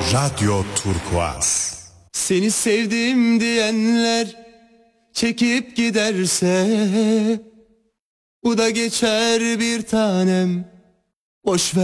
Radyo Turkuaz. Seni sevdim diyenler çekip giderse bu da geçer bir tanem, boş ver.